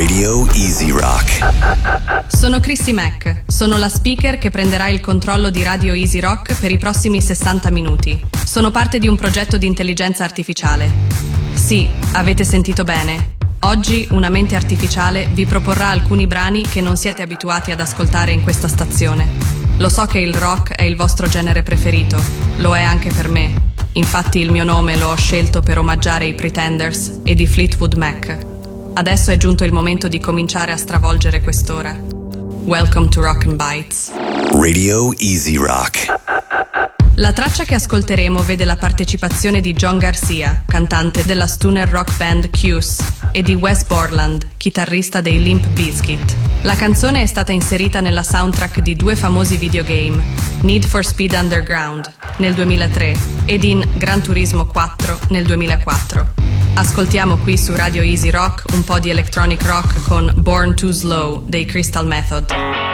Radio Easy Rock. Sono Chrissy Mack, sono la speaker che prenderà il controllo di Radio Easy Rock per i prossimi 60 minuti. Sono parte di un progetto di intelligenza artificiale. Sì, avete sentito bene. Oggi una mente artificiale vi proporrà alcuni brani che non siete abituati ad ascoltare in questa stazione. Lo so che il rock è il vostro genere preferito, lo è anche per me. Infatti il mio nome lo ho scelto per omaggiare i Pretenders e di Fleetwood Mac. Adesso è giunto il momento di cominciare a stravolgere quest'ora. Welcome to Rock and Bites. Radio Easy Rock. La traccia che ascolteremo vede la partecipazione di John Garcia, cantante della stoner rock band Q's, e di Wes Borland, chitarrista dei Limp Bizkit. La canzone è stata inserita nella soundtrack di due famosi videogame, Need for Speed Underground nel 2003 ed in Gran Turismo 4 nel 2004. Ascoltiamo qui su Radio Easy Rock un po' di electronic rock con Born Too Slow dei Crystal Method.